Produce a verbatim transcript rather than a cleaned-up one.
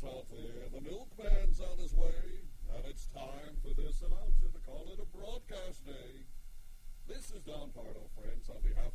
out there. The milkman's on his way, and it's time for this announcer to call it a broadcast day. This is Don Pardo, friends, on behalf